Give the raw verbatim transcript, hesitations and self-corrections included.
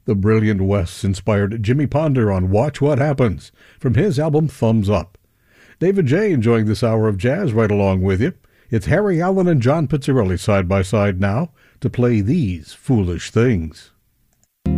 The brilliant Wes inspired Jimmy Ponder on Watch What Happens from his album Thumbs Up. David J. enjoying this hour of jazz right along with you. It's Harry Allen and John Pizzarelli side by side now to play These Foolish Things.